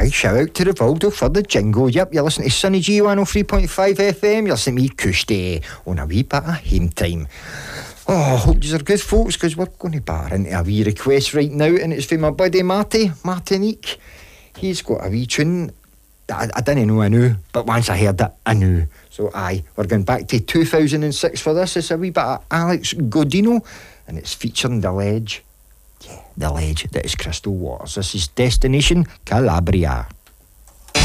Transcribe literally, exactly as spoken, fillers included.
Aye, shout out to Rivaldo for the jingle. Yep, you're listening to Sunny G one oh three point five F M. You're listening to me, Kushti, on a wee bit of home time. Oh, hope you're good, folks, because we're going to bar into a wee request right now, and it's from my buddy Marty, Martinique. He's got a wee tune. I, I didn't know I knew, but once I heard it, I knew. So aye, we're going back to two thousand six for this. It's a wee bit of Alex Godino, and it's featuring the ledge. Yeah, the ledge that is Crystal Waters. This is Destination Calabria.